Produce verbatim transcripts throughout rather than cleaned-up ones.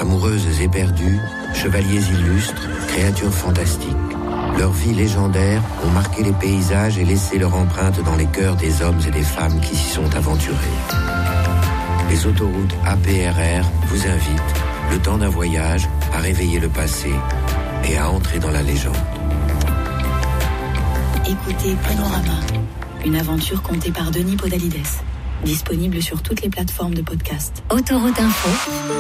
Amoureuses éperdues, chevaliers illustres, créatures fantastiques. Leurs vies légendaires ont marqué les paysages et laissé leur empreinte dans les cœurs des hommes et des femmes qui s'y sont aventurés. Les autoroutes A P R R vous invitent, le temps d'un voyage, à réveiller le passé et à entrer dans la légende. Écoutez Panorama, une aventure contée par Denis Podalides. Disponible sur toutes les plateformes de podcast. Autoroute Info.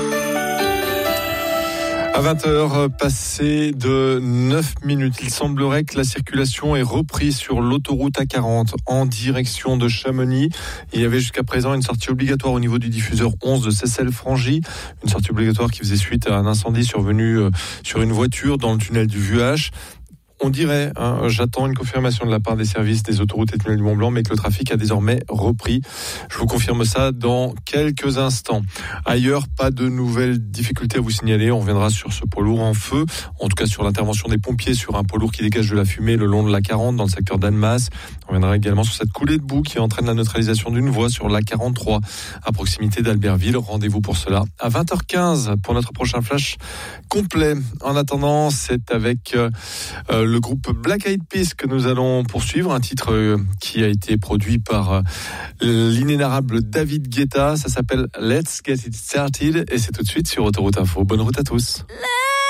À vingt heures, passé de neuf minutes, il semblerait que la circulation est reprise sur l'autoroute A quarante en direction de Chamonix. Il y avait jusqu'à présent une sortie obligatoire au niveau du diffuseur onze de Seyssel-Frangy, une sortie obligatoire qui faisait suite à un incendie survenu sur une voiture dans le tunnel du Vuache. On dirait, hein, j'attends une confirmation de la part des services des autoroutes et tunnels du Mont-Blanc, mais que le trafic a désormais repris. Je vous confirme ça dans quelques instants. Ailleurs, pas de nouvelles difficultés à vous signaler. On reviendra sur ce poids lourd en feu, en tout cas sur l'intervention des pompiers sur un poids lourd qui dégage de la fumée le long de l'A quarante dans le secteur d'Annemasse. On reviendra également sur cette coulée de boue qui entraîne la neutralisation d'une voie sur l'A quarante-trois à proximité d'Albertville. Rendez-vous pour cela à vingt heures quinze pour notre prochain flash complet. En attendant, c'est avec euh, le groupe Black Eyed Peas que nous allons poursuivre, un titre euh, qui a été produit par euh, l'inénarrable David Guetta. Ça s'appelle Let's Get It Started et c'est tout de suite sur Autoroute Info. Bonne route à tous.